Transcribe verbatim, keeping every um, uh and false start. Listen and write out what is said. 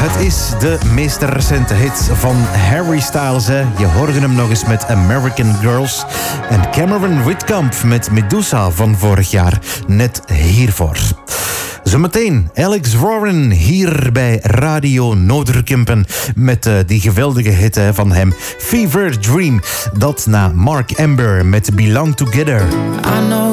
Het is de meest recente hit van Harry Styles. Hè. Je hoorde hem nog eens met American Girls. En Cameron Whitkamp met Medusa van vorig jaar. Net hiervoor. Zometeen Alex Warren hier bij Radio Noorderkempen met uh, die geweldige hit hè, van hem. Fever Dream. Dat na Mark Amber met Belong Together. I know